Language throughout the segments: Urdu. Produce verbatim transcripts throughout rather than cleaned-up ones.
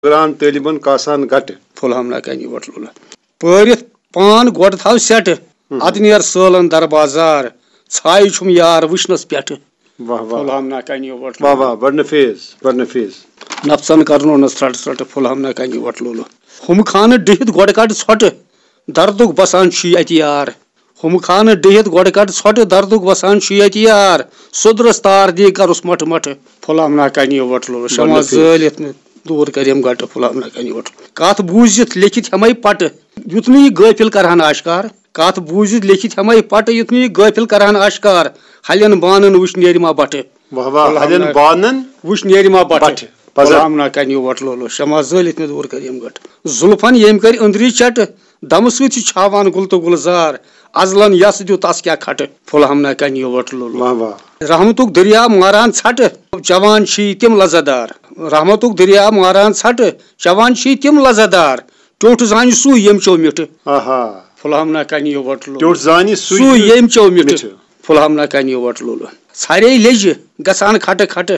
قرآن طالبن کاسان گٹ فلحمنا کنی وٹلولہ پٲرِتھ پان گۄڈٕ تھاو سیٹ اد نیر سٲلن در بازار ژھایہِ چھُم یار وٕچھنس پٮ۪ٹھ واہ واہ فلحمنا کنی وٹلولہ واہ واہ بڑ نفیس بڑ نفیس نفسن کرنونس تھرٹ تھرٹ فلحمنا کنی وٹلولہ ہم خانہ ڈہِتھ گۄڈٕ کڑ ژھۄٹہٕ دردُک بسان چھُ اَتہِ یار ہم خانہ ڈہِتھ گۄڈٕ کڑ ژھۄٹہٕ دردُک بسان چھُ اَتہِ یار سودرس تار دی کرُس مٹھ مٹھ فلحمنا کنی وٹلولہ شمع زٲلِتھ دور کریم گٹ فلحمنا کنی وٹلولہ کتھ بوٗزِتھ لیکھِتھ ہمے پٹہٕ یُتھ نہٕ یہِ غٲفِل کرہن آشکار کتھ بوٗزِتھ لیکھِتھ ہمے پٹہٕ یُتھ نہٕ یہِ غٲفِل کرہن آشکار حلین بانن وٕچھ نیرِ ما بٹہٕ واہ واہ حلین بانن وٕچھ نیرِ ما بٹہٕ فلحمنا کنی وٹلولہ شمع زٲلِتھ مےٚ دوٗر کریم گٹ زُلفن ییٚمۍ کٔرۍ أنٛدری چٹہٕ دمہٕ سۭتۍ چھِ چھاوان گُل تہٕ گُلزار ازلن یس دیُت تس کیٛاہ کھٹہٕ فلحمنا کنی وٹلولہ واہ واہ رحمتُک دٔریاو ماران ژھٹہٕ چوان چھِ تِم لذت رحمتُک دٔریاو ماران ژھٹہٕ چوان چھِ تِم لذت دار ٹیوٚٹھ زانہِ سُے ییٚمۍ چو مِٹھٕ آہا فلحمنا کنی وٹلولہ ٹیوٚٹھ زانہِ سُے ییٚمۍ چو مِٹھٕ فلحمنا کنی وٹلولہ ژھرے لیٚجہِ گژھان کھٹہٕ کھٹہٕ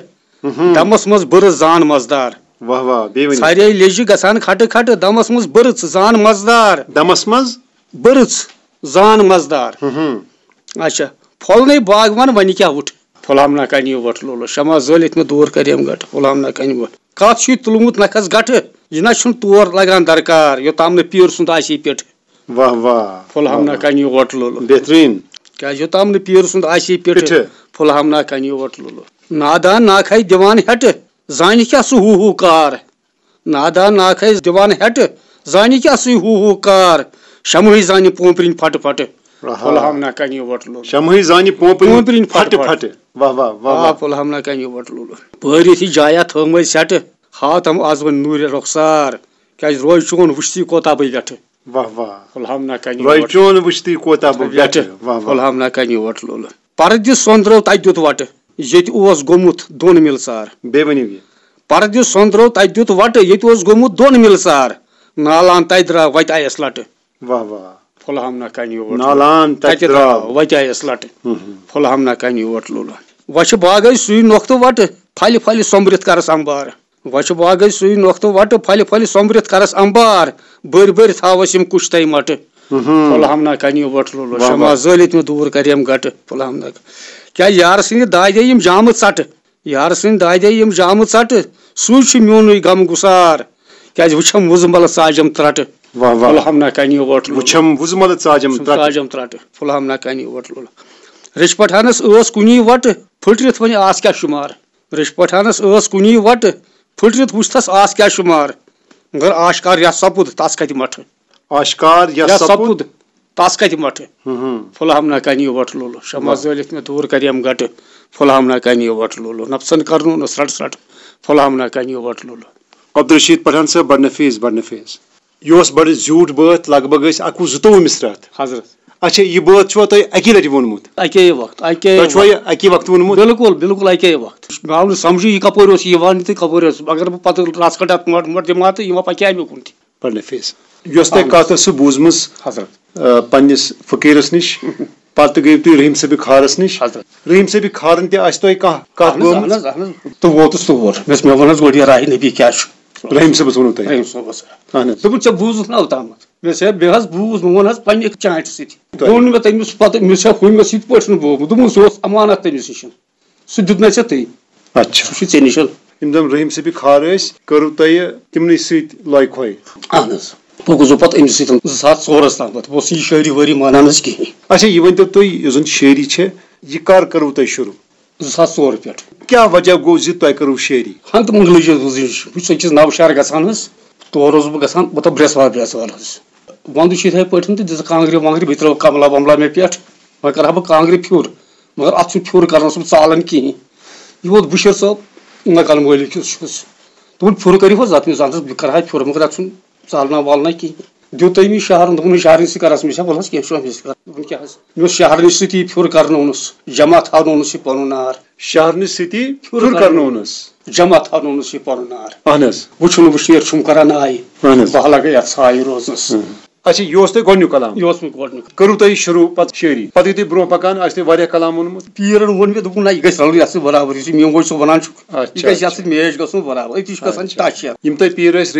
دمس منٛز بٔرٕژ زان مزدار واہ واہ ژھرے لیٚجہِ گژھان کھٹہٕ کھٹہٕ دمس منٛز بٔرٕژ زان مزدار دمس منٛز بٔرٕژ زان مزدار اچھا پھۄلنے باغوان وۄنہِ کیٛاہ وُٹھ فلحمنا کنی وٹلولہ شمع زٲلِتھ مےٚ دوٗر کریم گٹ فلحمنا کنی وٹ کتھ چھُے تُلمُت نکھس گٹھٕ یہِ نہ چھُنہٕ تور لگان درکار یوٚتام نہٕ پیٖر سُنٛد آسی پیٹھٕ واہ واہ فلحمنا کنی وٹلولہ بہترین کیٛازِ یوٚتام نہٕ پیٖر سُنٛد آسی پیٹھٕ فلحمنا کنی وٹلولہ نادان ناکھے دِوان ہیٹہٕ زانہِ کیٛاہ سُہ ہوٗ ہوٗ کار نادان ناکھے دِوان ہیٹہٕ زانہِ کیٛاہ سُے ہوٗ ہوٗ کار شمہٕے زانہِ پومپرِنۍ پھٹہٕ پھٹہٕ فلحمنا کنی وٹلولہ شمہٕے زانہِ پومپرِنۍ پھٹہٕ پھٹہٕ واہ واہ واہ فلحمنا کنی وٹلولہ پٲرِتھ یہِ جایا تھٲومٕژ سیٹہٕ ہاتم آز وۄنۍ نوٗرِ رۄخسار کیٛازِ روزِ چون وٕچھتھٕے کوتاہ بہٕ ویٹھٕ واہ واہ فلحمنا کنی روزِ چون وٕچھتھٕے کوتاہ بہٕ ویٹھٕ فلحمنا کنی وٹلولہ پردِ سۄنٛدرو تتہِ دیُت وٹہٕ ییٚتہِ اوس گوٚمُت دۄن مِلسار بیٚیہِ ؤنِو یہِ پردِ سۄنٛدرو تتہِ دیُت وٹہٕ ییٚتہِ اوس گوٚمُت دۄن مِلسار نالان تتہِ درٛاو وتہِ آیس لٹہٕ واہ واہ فلحمنا کنی وٹلولہ نالان تتہِ درٛاو وتہِ آیس لٹہٕ فلحمنا کنی وٹلولہ وچھِ باغے سُے نۄختہٕ وٹہٕ پھلہِ پھلہِ سومبرِتھ کرس امبار وچھِ باغے سُے نۄختہٕ وٹہٕ پھلہِ پھلہِ سومبرِتھ کرس امبار بٔرۍ بٔرۍ تھاوس یِم کُشتے مٹہٕ فلحمنا کنی وٹلولہ شمع زٲلِتھ مےٚ دوٗر کریم گٹہٕ فلحمنا کیٛازِ یارٕ سٕنٛدِ دادے یِم جامہٕ ژٹہٕ یارٕ سٕنٛدِ دادے یِم جامہٕ ژٹہٕ سُے چھُ میونُے غم گُسار کیٛازِ وٕچھم وُزمل ژاجم ترٹہٕ فلحمنا کنی وٹلولہ وٕچھم وُزمل ژاجم ژاجم ترٹہٕ فلحمنا کنی وٹلولہ رِچھ پٹھانس ٲس کُنی وٹہٕ پھٕٹرِتھ وۄنۍ آس کیٛاہ شُمار رِچھ پٹھانس ٲس کُنی وٹہٕ پھٕٹرِتھ وٕچھتھس آس کیٛاہ شُمار مگر آشکار یا سپُد تس کتہِ مٹھٕ آشکار یا سپُد تس کتہِ مٹھٕ فلحمنا کنی وٹلولہ شمع زٲلِتھ مےٚ دوٗر کریم گٹہٕ فلحمنا کنی وٹلولہ نفسن کرنونس رٹ رٹ فلحمنا کنی وٹلولہ عبدالرشید پٹھان صٲب بڑ نفیس بڑ نفیس یہ اوس بڑ زیوٗٹھ بٲتھ لگ بگ ٲسۍ اکوُہ زٕتووُہ مِسرات حضرت اچھا یہ بٲتھ چھُوا تۄہہِ اکی لٹہِ ووٚنمُت اکے وقت اکے چھُوا یہِ اکی وقت ووٚنمُت بالکل بالکل اکے وقت مےٚ آو نہٕ سمجھٕے یہِ کپٲرۍ اوس یِوان تہٕ کپٲرۍ اوس اگر بہٕ پتہٕ رژھ کھنڈ اتھ مٹ مٹ دِمہٕ ہا تہٕ یہِ ما پکہِ مےٚ کُن تہِ بڑ نفیس یۄس تۄہہِ کتھ ٲسوٕ بوٗزمٕژ حضرت پننِس فقیٖرس نِش پتہٕ گٔیِو تُہۍ رحیٖم صٲبہِ خارس نِش حضرت رحیٖم صٲبہِ خارن تہِ آسہِ تۄہہِ کانٛہہ کتھ گٔمٕژ تہٕ ووتُس تور مےٚ ووٚن حظ گۄڈٕ یہِ راہہِ نبی کیٛاہ چھُ رحیٖم صٲبس ووٚنوٕ تۄہہِ رحیٖم صٲبس اہن حظ دوٚپُن ژےٚ بوٗزُتھ نا اوتامتھ مےٚ سا بیٚیہِ حظ بوٗز مےٚ ووٚن حظ پننہِ چانٹہِ سۭتۍ ووٚن نہٕ مےٚ تٔمِس پتہٕ مےٚ چھا ہُمِس یِتھ پٲٹھۍ بوٗزمُت دوٚپُن سُہ اوس امانت تٔمِس نِش سُہ دیُت مےٚ ژےٚ تی اچھا سُہ چھُ ژےٚ نِش یِم زن رحیٖم صٲبہِ خار ٲسۍ کٔرٕو تۄہہِ تِمنٕے سۭتۍ لۄے کھۄے اہن حظ بہٕ گوٚژھُس پتہٕ أمِس سۭتۍ زٕ ساس ژورس تامتھ بہٕ اوسُس یہِ شٲعری وٲری مانان حظ کِہینۍ اچھا یہِ ؤنۍتو تُہۍ یُس زن شٲعری چھےٚ یہِ کر کٔرٕو تۄہہِ شروٗع زٕ ساس ژور پٮ۪ٹھ کیٛاہ وجہ گوٚو زِ تۄہہِ کٔرٕو شٲعری ہنٛگ تہٕ منٛگہٕ لٔجِس بہٕ چھُس أکِس نوشہر گژھان حظ تور اوسُس بہٕ گژھان مطلب برٛٮ۪سوار برٛٮ۪سوار حظ ونٛدٕ چھُ یِتھٕے پٲٹھۍ تہٕ دِژٕ کانٛگرِ وانٛگرِ بیٚیہِ ترٲو کملا وملا مےٚ پٮ۪ٹھ وۄنۍ کرٕ ہا بہٕ کانٛگرِ پھیُر مگر اتھ چھُنہٕ پھیُر کرنس بہٕ ژالان کِہینۍ یہِ ووت بشیر صٲب نقل مٲلِک یُس چھُس دوٚپُن پھیُر کٔرِو حظ اتھ منٛز اہن حظ بہٕ کرٕ ہا پھیُر مگر اتھ چھُنہٕ ژالنا والنا کِہینۍ دیُت تٔمۍ شہرن دوٚپُن شہرنہِ سۭتۍ کرس مےٚ چھا وَلہٕ حظ کینٛہہ چھُ أمِس دوٚپُن کیٛاہ حظ مےٚ اوس شہرنہِ سۭتی پھیُر کرنوونس جمع تھاونوونس یہِ پنُن نار شہرنہِ سۭتی پھیُر کرنوونس جمع تھاونوونس یہِ پنُن نار اہن حظ وٕچھُن وٕشنیر چھُم کران آیہِ بہٕ لگے اتھ ژھایہِ روزنس اچھا یہ اوس تۄہہِ گۄڈنیُک کلام یہِ اوس مےٚ گۄڈنیُک کٔرٕو تۄہہِ شروٗع پتہٕ شٲعری پتہٕ یُتھُے برونٛہہ پکان آسہِ تۄہہِ واریاہ کلام ووٚنمُت پیٖرن ووٚن مےٚ دوٚپُن نہ یہِ گژھِ رلُن یتھ سۭتۍ برابر یُس یہِ میون بوے سُہ ونان چھُکھ یہِ گژھِ یتھ سۭتۍ میچ گژھُن برابر أتی چھُ گژھان ٹچ یتھ یِم تۄہہِ پیٖر ٲسۍ